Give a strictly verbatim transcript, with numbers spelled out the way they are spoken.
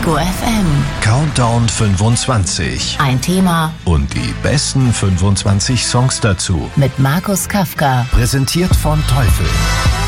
Ego F M. Countdown fünfundzwanzig. Ein Thema Und die besten fünfundzwanzig Songs dazu. mit Markus Kafka. Präsentiert von Teufel.